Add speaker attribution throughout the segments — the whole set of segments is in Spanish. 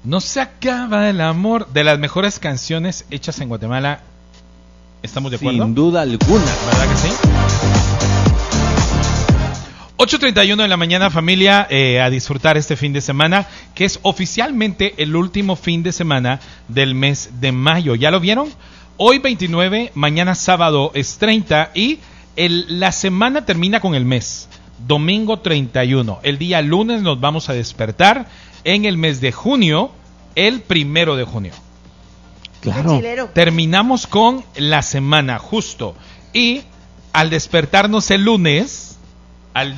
Speaker 1: No se acaba el amor. De las mejores canciones hechas en Guatemala. ¿Estamos de acuerdo?
Speaker 2: Sin duda alguna.
Speaker 1: ¿Verdad que sí? 8:31 de la mañana, familia, a disfrutar este fin de semana, que es oficialmente el último fin de semana del mes de mayo. ¿Ya lo vieron? Hoy 29, mañana sábado es 30 y la semana termina con el mes. Domingo 31. El día lunes nos vamos a despertar en el mes de junio, el 1 de junio.
Speaker 2: Claro.
Speaker 1: Terminamos con la semana, justo. Y al despertarnos el lunes 1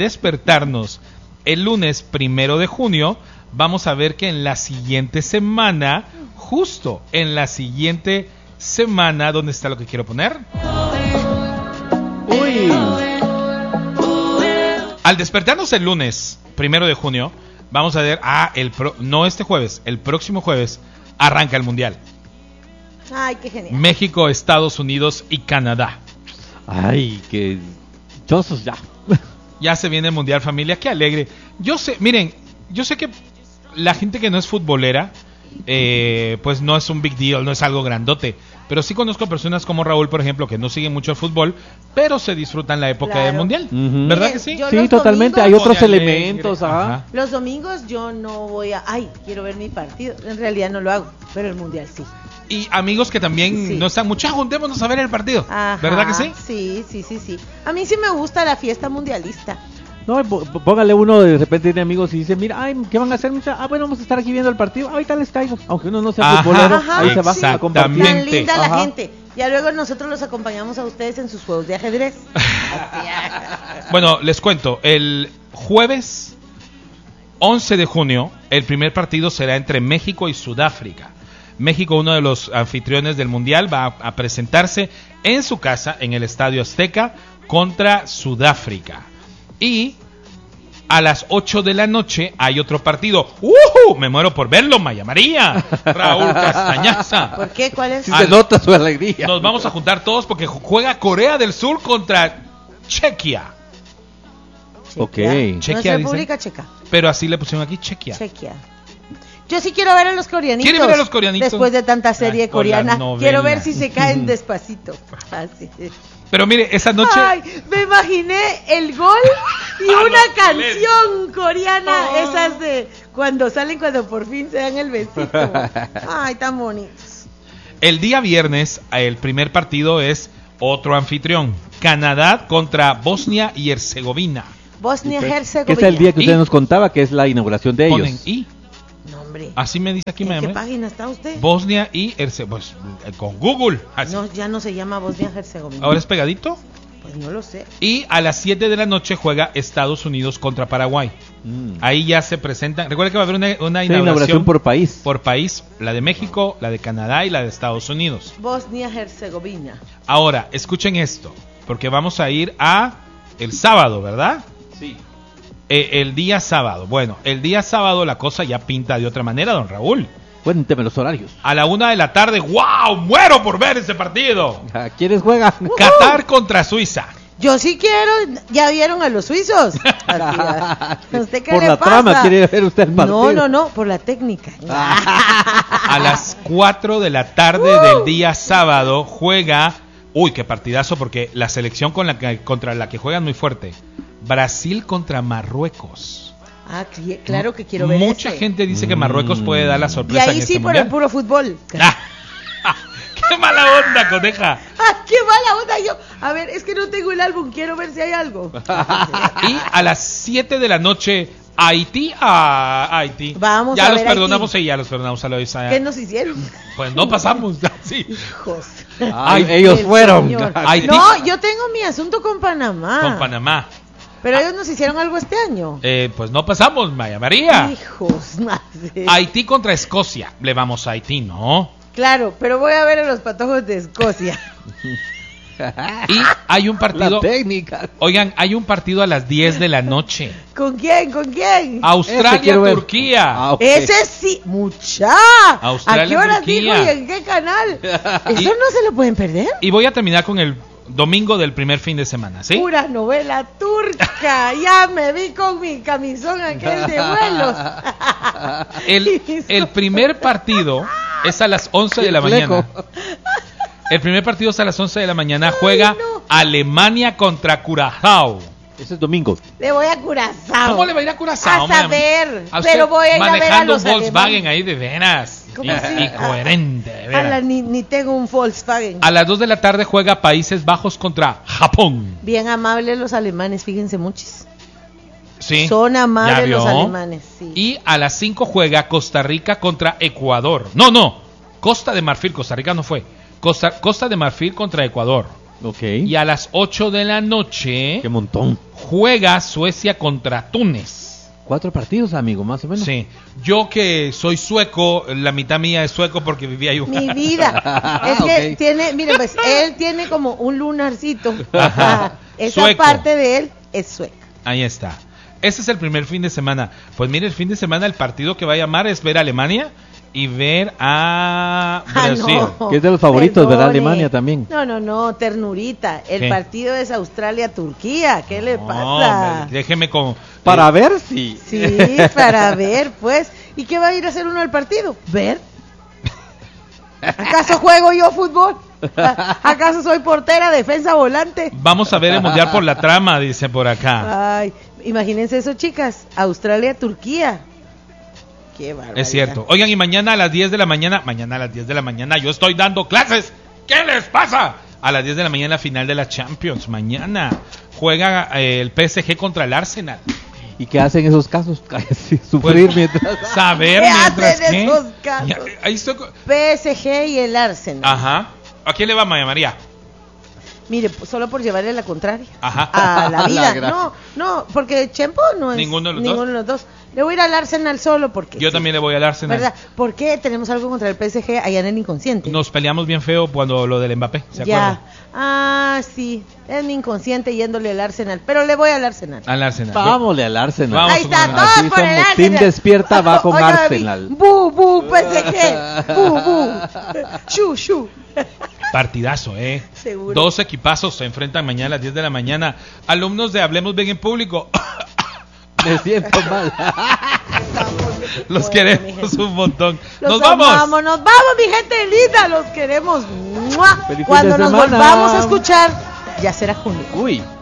Speaker 1: de junio, vamos a ver que en la siguiente semana, justo en la siguiente semana, ¿dónde está lo que quiero poner?
Speaker 2: Uy.
Speaker 1: Al despertarnos el lunes 1 de junio, vamos a ver, no este jueves, el próximo jueves, arranca el Mundial.
Speaker 3: Ay, qué genial.
Speaker 1: México, Estados Unidos y Canadá.
Speaker 2: Ay, qué chosos ya.
Speaker 1: Ya se viene el Mundial, familia, qué alegre. Yo sé que la gente que no es futbolera, pues no es un big deal, no es algo grandote. Pero sí conozco personas como Raúl, por ejemplo, que no siguen mucho el fútbol, pero se disfrutan la época del Mundial.
Speaker 2: Uh-huh.
Speaker 1: ¿Verdad que sí?
Speaker 2: Sí, totalmente. Hay otros elementos. Ajá.
Speaker 3: Los domingos yo no voy quiero ver mi partido. En realidad no lo hago, pero el Mundial sí.
Speaker 1: Y amigos que también no están mucho, juntémonos a ver el partido.
Speaker 3: Ajá.
Speaker 1: ¿Verdad que sí?
Speaker 3: Sí. A mí sí me gusta la fiesta mundialista.
Speaker 2: No, póngale uno, de repente tiene amigos y dice, mira, ¿qué van a hacer? Bueno, vamos a estar aquí viendo el partido, ahorita les caigo. Aunque uno no sea futbolero, ahí se va a compartir.
Speaker 3: Tan linda la gente. Ya luego nosotros los acompañamos a ustedes en sus juegos de ajedrez.
Speaker 1: Bueno, les cuento, el jueves 11 de junio, el primer partido será entre México y Sudáfrica. México, uno de los anfitriones del Mundial, va a presentarse en su casa, en el Estadio Azteca, contra Sudáfrica. Y a las 8 de la noche hay otro partido. Me muero por verlo, Maya María, Raúl Castañaza.
Speaker 3: ¿Por qué? ¿Cuál es?
Speaker 2: Sí, se nota su alegría.
Speaker 1: Nos vamos a juntar todos porque juega Corea del Sur contra Chequia.
Speaker 2: Ok.
Speaker 1: Chequia,
Speaker 3: no es República Checa.
Speaker 1: Pero así le pusieron aquí, Chequia.
Speaker 3: Yo sí quiero ver a los coreanitos.
Speaker 1: ¿Quiere ver a los coreanitos?
Speaker 3: Después de tanta serie coreana. Quiero ver si se caen despacito. Así.
Speaker 1: Pero mire, esa noche...
Speaker 3: Ay, me imaginé el gol y una canción coreana. Esas de cuando por fin se dan el besito. Ay, tan bonitos.
Speaker 1: El día viernes, el primer partido es otro anfitrión. Canadá contra Bosnia y Herzegovina.
Speaker 3: Bosnia-Herzegovina.
Speaker 2: Que es el día que usted nos contaba, que es la inauguración de ellos.
Speaker 3: No, hombre.
Speaker 1: Así me dice aquí.
Speaker 3: ¿En qué página está usted?
Speaker 1: Bosnia y Herzegovina. Pues, con Google. Así.
Speaker 3: No, ya no se llama Bosnia-Herzegovina.
Speaker 1: ¿Ahora es pegadito?
Speaker 3: Pues no lo sé.
Speaker 1: Y a las 7 de la noche juega Estados Unidos contra Paraguay. Ahí ya se presentan. Recuerda que va a haber una inauguración
Speaker 2: por país.
Speaker 1: Por país. La de México, la de Canadá y la de Estados Unidos.
Speaker 3: Bosnia-Herzegovina.
Speaker 1: Ahora, escuchen esto. Porque vamos a ir el sábado, ¿verdad?
Speaker 2: Sí.
Speaker 1: El día sábado. Bueno, el día sábado la cosa ya pinta de otra manera, don Raúl.
Speaker 2: Cuénteme los horarios.
Speaker 1: A la 1 de la tarde, ¡wow! ¡Muero por ver ese partido!
Speaker 2: ¿A quiénes juegan?
Speaker 1: Qatar contra Suiza.
Speaker 3: Yo sí quiero. ¿Ya vieron a los suizos? ¿Usted qué
Speaker 2: por
Speaker 3: le
Speaker 2: la
Speaker 3: pasa?
Speaker 2: trama quiere ver usted el partido.
Speaker 3: No, por la técnica.
Speaker 1: A las 4 de la tarde del día sábado juega... Uy, qué partidazo, porque la selección contra la que juegan muy fuerte. Brasil contra Marruecos.
Speaker 3: Claro que quiero ver
Speaker 1: Mucha gente dice que Marruecos puede dar la sorpresa
Speaker 3: y ahí
Speaker 1: en este
Speaker 3: sí, por
Speaker 1: mundial.
Speaker 3: el puro fútbol.
Speaker 1: ¡Qué mala onda, coneja!
Speaker 3: ¡Qué mala onda! A ver, es que no tengo el álbum, quiero ver si hay algo.
Speaker 1: Y a las 7 de la noche, Haití.
Speaker 3: Vamos
Speaker 1: ya
Speaker 3: a
Speaker 1: los
Speaker 3: ver
Speaker 1: perdonamos
Speaker 3: Haití.
Speaker 1: y ya los perdonamos a la vez.
Speaker 3: ¿Qué nos hicieron?
Speaker 1: Pues no pasamos. Sí.
Speaker 3: Hijos.
Speaker 2: Ellos fueron.
Speaker 1: Haití.
Speaker 3: No, yo tengo mi asunto con Panamá.
Speaker 1: Con Panamá.
Speaker 3: Pero ellos nos hicieron algo este año.
Speaker 1: Pues no pasamos, Maya María.
Speaker 3: Hijos, madre.
Speaker 1: Haití contra Escocia. Le vamos a Haití, ¿no?
Speaker 3: Claro, pero voy a ver a los patojos de Escocia.
Speaker 1: Y hay un partido.
Speaker 2: La técnica.
Speaker 1: Oigan, hay un partido a las 10 de la noche.
Speaker 3: ¿Con quién?
Speaker 1: Australia-Turquía.
Speaker 2: Okay.
Speaker 3: Ese sí, mucha.
Speaker 1: Australia,
Speaker 3: ¿A qué hora
Speaker 1: Turquía.
Speaker 3: dijo y en qué canal? ¿Eso no se lo pueden perder?
Speaker 1: Y voy a terminar con domingo del primer fin de semana, ¿sí?
Speaker 3: Pura novela turca. Ya me vi con mi camisón aquel de vuelos.
Speaker 1: El primer partido es a las 11 de la mañana. El primer partido es a las 11 de la mañana. Juega Alemania contra Curazao.
Speaker 2: Ese es domingo.
Speaker 3: Le voy a Curazao.
Speaker 1: ¿Cómo le va a ir a Curazao?
Speaker 3: A saber, pero voy a ir a ver a
Speaker 1: manejando
Speaker 3: los
Speaker 1: un Volkswagen
Speaker 3: alemanes.
Speaker 1: ahí de veras. Incoherente, de veras.
Speaker 3: Ni tengo un Volkswagen.
Speaker 1: A las 2 de la tarde juega Países Bajos contra Japón.
Speaker 3: Bien amables los alemanes, fíjense muchos.
Speaker 1: Sí.
Speaker 3: Son
Speaker 1: ¿Ya
Speaker 3: amables
Speaker 1: vio?
Speaker 3: los alemanes, sí.
Speaker 1: Y a las 5 juega Costa Rica contra Ecuador. No. Costa de Marfil. Costa Rica no fue. Costa de Marfil contra Ecuador.
Speaker 2: Ok.
Speaker 1: Y a las 8 de la noche
Speaker 2: Qué montón.
Speaker 1: juega Suecia contra Túnez.
Speaker 2: 4 partidos, amigo, más o menos.
Speaker 1: Sí. Yo que soy sueco, la mitad mía es sueco porque vivía ahí.
Speaker 3: Mi vida. Es que tiene, mire, pues él tiene como un lunarcito.
Speaker 1: Ajá.
Speaker 3: Esa
Speaker 1: Sueco.
Speaker 3: parte de él es sueca.
Speaker 1: Ahí está. Ese es el primer fin de semana. Pues mire, el fin de semana el partido que va a llamar es ver a Alemania y ver a Brasil.
Speaker 3: No,
Speaker 2: Que es de los favoritos,
Speaker 3: perdone.
Speaker 2: ¿verdad? Alemania también.
Speaker 3: No, ternurita. El
Speaker 1: ¿Qué?
Speaker 3: partido es Australia-Turquía. ¿Qué le
Speaker 1: No,
Speaker 3: pasa?
Speaker 1: hombre, déjeme con...
Speaker 2: Para ver si.
Speaker 3: Sí, para ver, pues. ¿Y qué va a ir a hacer uno al partido? ¿Ver? ¿Acaso juego yo fútbol? ¿Acaso soy portera, defensa, volante?
Speaker 1: Vamos a ver el mundial por la trama, dice por acá.
Speaker 3: Ay, imagínense eso, chicas. Australia-Turquía. Qué barbaridad.
Speaker 1: Es cierto. Oigan, y mañana a las 10 de la mañana, yo estoy dando clases. ¿Qué les pasa? A las 10 de la mañana, final de la Champions. Mañana juega el PSG contra el Arsenal.
Speaker 2: ¿Y qué hacen en esos casos? Sufrir
Speaker 1: Pues,
Speaker 2: mientras.
Speaker 1: Saber
Speaker 3: ¿Qué
Speaker 1: mientras
Speaker 3: hacen
Speaker 1: que...
Speaker 3: esos casos?
Speaker 1: Ya, ahí estoy...
Speaker 3: PSG y el Arsenal.
Speaker 1: Ajá. ¿A quién le va, Maya María?
Speaker 3: Mire, solo por llevarle la contraria
Speaker 1: Ajá.
Speaker 3: a la vida.
Speaker 2: La gran-
Speaker 3: No, porque Chempo no es
Speaker 1: Ninguno de los
Speaker 3: dos. Le voy a ir al Arsenal solo porque
Speaker 1: Yo
Speaker 3: sí.
Speaker 1: también le voy al Arsenal.
Speaker 3: ¿Verdad? ¿Por qué tenemos algo contra el PSG allá en el inconsciente?
Speaker 1: Nos peleamos bien feo cuando lo del Mbappé, ¿se
Speaker 3: ya.
Speaker 1: acuerdan?
Speaker 3: Ah, sí. Es mi inconsciente yéndole al Arsenal. Pero le voy al Arsenal.
Speaker 1: Al Arsenal.
Speaker 2: Vámonos al Arsenal.
Speaker 1: Vamos
Speaker 3: Ahí está,
Speaker 1: con el
Speaker 3: todo
Speaker 2: Así
Speaker 3: por el
Speaker 2: somos.
Speaker 3: Arsenal.
Speaker 2: Team Despierta va con
Speaker 3: Oiga,
Speaker 2: Arsenal.
Speaker 3: Bu, PSG. Bu. Shu.
Speaker 1: Partidazo,
Speaker 3: Seguro.
Speaker 1: 2 equipazos se enfrentan mañana a las 10 de la mañana. Alumnos de Hablemos Bien en Público.
Speaker 2: Me siento mal.
Speaker 1: Los
Speaker 3: Bueno, mi
Speaker 1: queremos
Speaker 3: gente.
Speaker 1: un montón.
Speaker 3: Los
Speaker 1: ¡Nos vamos!
Speaker 3: amamos, nos vamos, mi gente linda. Los queremos. ¡Mua!
Speaker 2: ¡Feliz fin
Speaker 3: Cuando
Speaker 2: de
Speaker 3: nos
Speaker 2: semana!
Speaker 3: volvamos a escuchar, ya será junio.
Speaker 2: Uy.